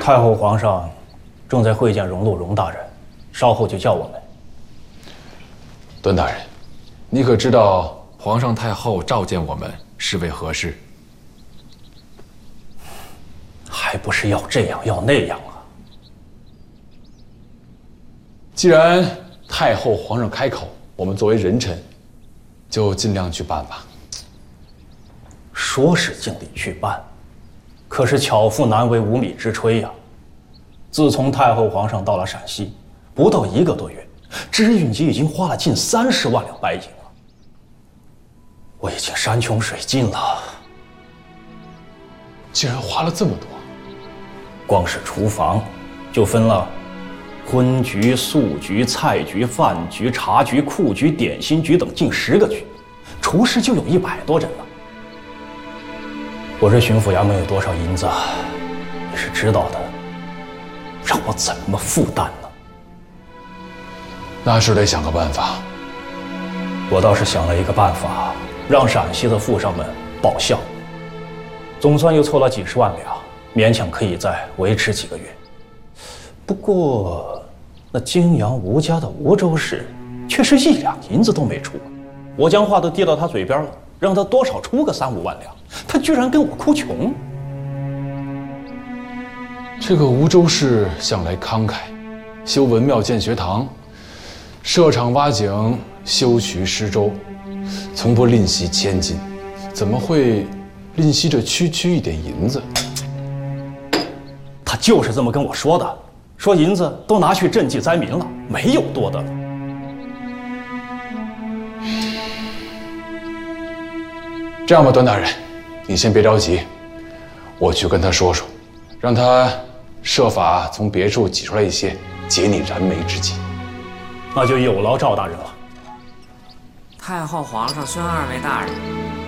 太后皇上正在会见荣禄荣大人，稍后就叫我们。 段大人，你可知道皇上太后召见我们是为何事？ 还不是要这样要那样啊！ 既然太后皇上开口，我们作为人臣，就尽量去办吧。 说是尽力去办，可是巧妇难为无米之炊呀。自从太后皇上到了陕西，不到1个多月，知运集已经花了近30万两白银了。我已经山穷水尽了。 竟然花了这么多！ 光是厨房，就分了荤局、素局、菜局、饭局、茶局、库局、点心局等近10个局，厨师就有100多人了。我这巡抚衙门有多少银子，你是知道的，让我怎么负担呢？ 那是得想个办法。 我倒是想了一个办法，让陕西的富商们报效，总算又凑了几10万两，勉强可以再维持几个月。不过，那泾阳吴家的吴州市却是1两银子都没出，我将话都递到他嘴边了，让他多少出个3、5万两，他居然跟我哭穷。 这个吴州市向来慷慨，修文庙建学堂，设厂挖井，修渠施粥，从不吝惜千金，怎么会吝惜这区一点银子？ 他就是这么跟我说的，说银子都拿去赈济灾民了，没有多的了。 这样吧，段大人，你先别着急，我去跟他说说，让他设法从别处挤出来一些，解你燃眉之急。 那就有劳赵大人了。 太后皇上宣2位大人，